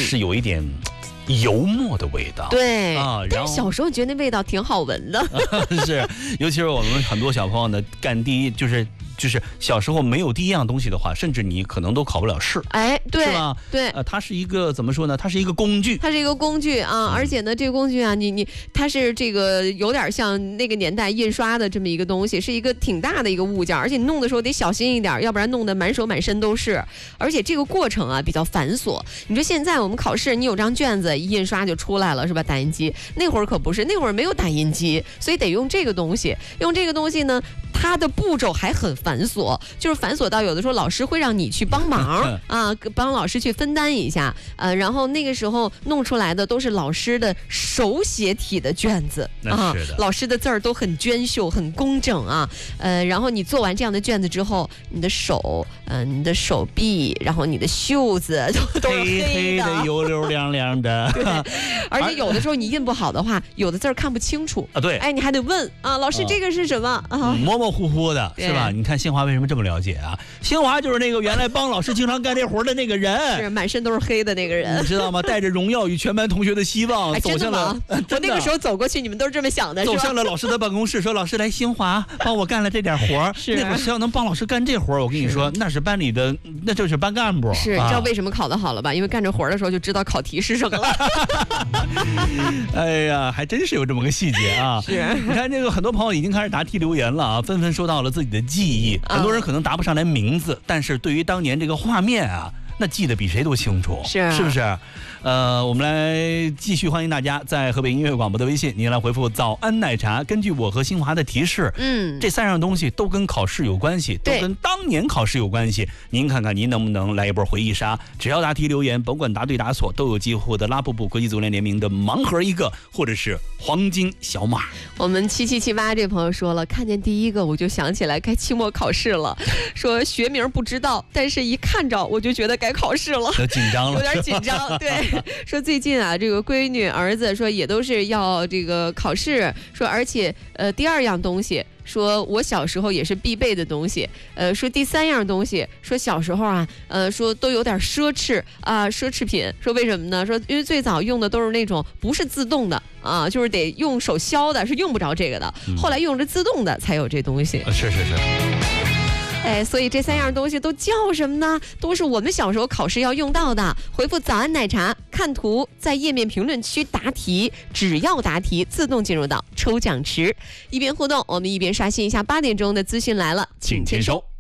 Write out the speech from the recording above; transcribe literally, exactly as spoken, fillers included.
是有一点油墨的味道。 对啊， 但是小时候觉得那味道挺好闻的。 是，尤其是我们很多小朋友呢，干第一就是就是小时候没有第一样东西的话，甚至你可能都考不了试。 哎，对， 是吧？ 对， 呃，它是一个怎么说呢？它是一个工具， 它是一个工具啊， 嗯、 而且呢，这个工具啊，你你它是这个有点像那个年代印刷的这么一个东西，是一个挺大的一个物件，而且你弄的时候得小心一点，要不然弄得满手满身都是。而且这个过程啊比较繁琐。你说现在我们考试，你有张卷子一印刷就出来了，是吧？打印机那会儿可不是，那会儿没有打印机，所以得用这个东西。用这个东西呢，它的步骤还很繁琐，就是繁琐到有的时候老师会让你去帮忙啊，帮老师去分担一下。呃，然后那个时候弄出来的都是老师的手写体的卷子啊，老师的字儿都很娟秀、很工整啊。呃，然后你做完这样的卷子之后，你的手、嗯、呃，你的手臂，然后你的袖子都都是黑的， 黑黑的、油溜亮亮的。 对，而且有的时候你印不好的话，有的字儿看不清楚啊。对， 哎，你还得问啊，老师这个是什么啊？ 嗯、模模糊糊的，是吧？你看新华为什么这么了解啊？新华就是那个原来帮老师经常干这活的那个人， 是满身都是黑的那个人， 你知道吗？带着荣耀与全班同学的希望， 哎、 走向了。 真的我那个时候走过去，你们都是这么想的， 走向了老师的办公室，说：“老师来，新华帮我干了这点活。” 是那会儿谁要能帮老师干这活，我跟你说，那是班里的，那就是班干部。 是，你知道为什么考得好了吧？因为干这活的时候就知道考题是什么了。 哎呀，还真是有这么个细节啊！ 是， 你看这个很多朋友已经开始答题留言了啊，纷纷说到了自己的记忆。很多人可能答不上来名字，但是对于当年这个画面啊，那记得比谁都清楚， 是是不是？呃，我们来继续欢迎大家在河北音乐广播的微信，您来回复早安奶茶。根据我和新华的提示， 嗯， 这三样东西都跟考试有关系，都跟当年考试有关系。您看看您能不能来一波回忆杀？只要答题留言，甭管答对答错，都有机会获得拉布布国际足联联名的盲盒一个，或者是黄金小马。 我们七七七八这朋友说了，看见第一个我就想起来该期末考试了，说学名不知道，但是一看着我就觉得该考试了， 紧张了， 有点紧张。对，说最近啊，这个闺女儿子说也都是要这个考试，说而且呃第二样东西。说我小时候也是必备的东西，呃，说第三样东西，说小时候啊，呃，说都有点奢侈啊、呃，奢侈品。说为什么呢？说因为最早用的都是那种不是自动的啊，就是得用手削的，是用不着这个的。后来用着自动的才有这东西。 嗯、是是是。 哎，所以这三样东西都叫什么呢？都是我们小时候考试要用到的。回复早安奶茶，看图，在页面评论区答题，只要答题自动进入到抽奖池。一边互动，我们一边刷新一下八点钟的资讯来了， 请签收。